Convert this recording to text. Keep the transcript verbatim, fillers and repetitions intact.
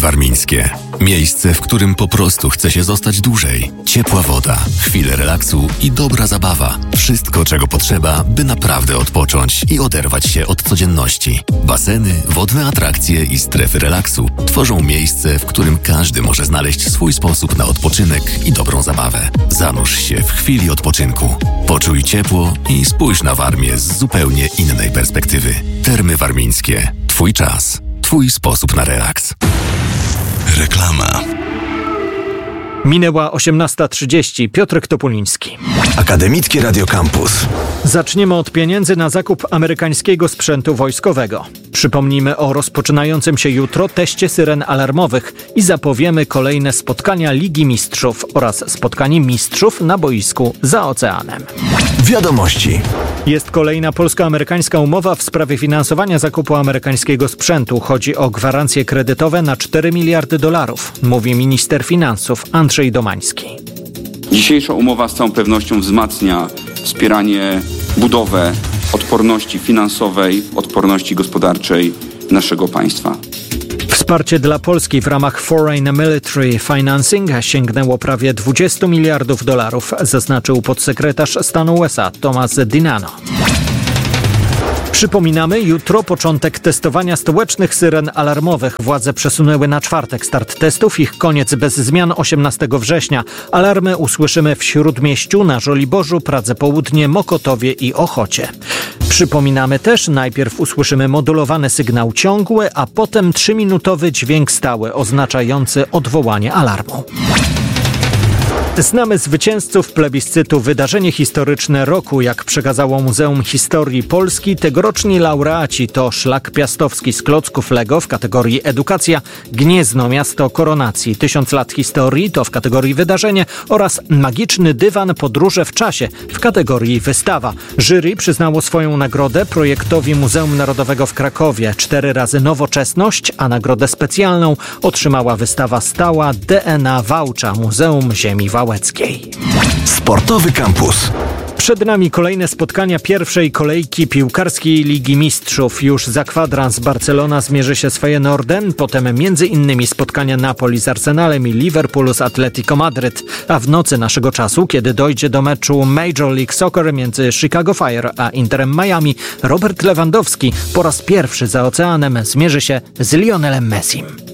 warmińskie. Miejsce, w którym po prostu chce się zostać dłużej. Ciepła woda, chwile relaksu i dobra zabawa. Wszystko, czego potrzeba, by naprawdę odpocząć i oderwać się od codzienności. Baseny, wodne atrakcje i strefy relaksu tworzą miejsce, w którym każdy może znaleźć swój sposób na odpoczynek i dobrą zabawę. Zanurz się w chwili odpoczynku. Poczuj ciepło i spójrz na Warmię z zupełnie innej perspektywy. Termy Warmińskie. Twój czas. Twój sposób na relaks. Reklama. Minęła osiemnasta trzydzieści. Piotrek Topuliński. Akademickie Radio Campus. Zaczniemy od pieniędzy na zakup amerykańskiego sprzętu wojskowego. Przypomnimy o rozpoczynającym się jutro teście syren alarmowych i zapowiemy kolejne spotkania Ligi Mistrzów oraz spotkanie mistrzów na boisku za oceanem. Wiadomości. Jest kolejna polsko-amerykańska umowa w sprawie finansowania zakupu amerykańskiego sprzętu. Chodzi o gwarancje kredytowe na cztery miliardy dolarów, mówi minister finansów Andrzej Domański. Dzisiejsza umowa z całą pewnością wzmacnia wspieranie, budowę odporności finansowej, odporności gospodarczej naszego państwa. Wsparcie dla Polski w ramach Foreign Military Financing sięgnęło prawie dwadzieścia miliardów dolarów, zaznaczył podsekretarz stanu U S A Thomas DiNanno. Przypominamy, jutro początek testowania stołecznych syren alarmowych. Władze przesunęły na czwartek start testów, ich koniec bez zmian osiemnastego września. Alarmy usłyszymy w Śródmieściu, na Żoliborzu, Pradze Południe, Mokotowie i Ochocie. Przypominamy też, najpierw usłyszymy modulowany sygnał ciągły, a potem trzyminutowy dźwięk stały oznaczający odwołanie alarmu. Znamy zwycięzców plebiscytu Wydarzenie Historyczne Roku. Jak przekazało Muzeum Historii Polski, tegoroczni laureaci to Szlak Piastowski z klocków Lego w kategorii Edukacja, Gniezno Miasto Koronacji, Tysiąc lat historii to w kategorii Wydarzenie oraz Magiczny dywan Podróże w czasie w kategorii Wystawa. Jury przyznało swoją nagrodę projektowi Muzeum Narodowego w Krakowie. Cztery razy Nowoczesność, a nagrodę specjalną otrzymała wystawa stała D N A Wałcza Muzeum Ziemi Wałcza. Sportowy Campus. Przed nami kolejne spotkania pierwszej kolejki piłkarskiej Ligi Mistrzów. Już za kwadrans Barcelona zmierzy się z Feyenoordem, potem między innymi spotkania Napoli z Arsenalem i Liverpoolu z Atletico Madryt. A w nocy naszego czasu, kiedy dojdzie do meczu Major League Soccer między Chicago Fire a Interem Miami, Robert Lewandowski po raz pierwszy za oceanem zmierzy się z Lionelem Messim.